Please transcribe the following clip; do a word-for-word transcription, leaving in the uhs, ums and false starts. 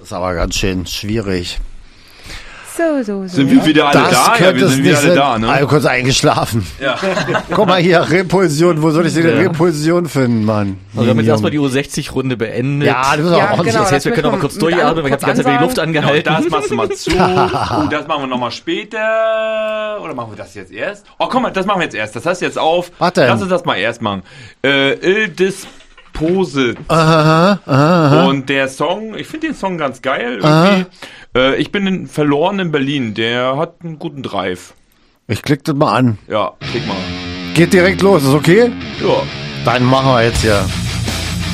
ist aber ganz schön schwierig. So, so, so. Sind wir wieder alle Das da? Ja, wir sind wieder alle da, ne? Ah, kurz eingeschlafen. Ja. Guck mal hier, Repulsion. Wo soll ich denn ja. Repulsion finden, Mann? Also wir haben jetzt erstmal die U sechzig Runde beendet. Ja, du bist Ja, auch ordentlich. genau, Das heißt, wir können auch mal kurz durchatmen, weil ich habe die ganze Zeit die Luft angehalten. Genau, das machst du mal zu. Oh, das machen wir nochmal später. Oder machen wir das jetzt erst? Oh, komm mal, das machen wir jetzt erst. Das hast du jetzt auf. Warte. Lass uns das mal erst machen. Äh, Il Dispose. Aha, aha, aha. Und der Song, ich finde den Song ganz geil. Irgendwie. Äh, ich bin in, verloren in Berlin. Der hat einen guten Drive. Ich klick das mal an. Ja, klick mal. Geht direkt los, ist okay? Ja. Dann machen wir jetzt hier.